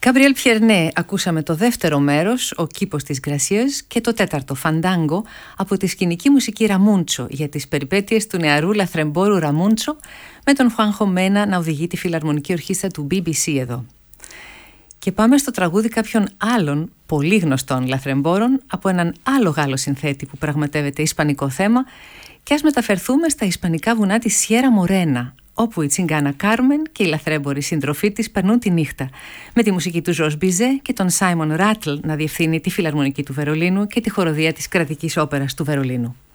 Gabriel Pierné ακούσαμε το δεύτερο μέρος, ο κήπος της Γκρασιέζ, και το τέταρτο, Φαντάγκο, από τη σκηνική μουσική Ραμούντσο, για τις περιπέτειες του νεαρού λαθρεμπόρου Ραμούντσο, με τον Χουάνχο Μένα να οδηγεί τη φιλαρμονική ορχήστρα του BBC εδώ. Και πάμε στο τραγούδι κάποιων άλλων πολύ γνωστών λαθρεμπόρων από έναν άλλο Γάλλο συνθέτη που πραγματεύεται ισπανικό θέμα, και ας μεταφερθούμε στα ισπανικά βουνά της Σιέρα Μορένα, όπου η τσιγκάνα Κάρμεν και οι λαθρέμποροι συντροφοί της περνούν τη νύχτα, με τη μουσική του Ζορς Μπιζέ και τον Σάιμον Ράτλ να διευθύνει τη φιλαρμονική του Βερολίνου και τη χοροδία της Κρατικής Όπερας του Βερολίνου.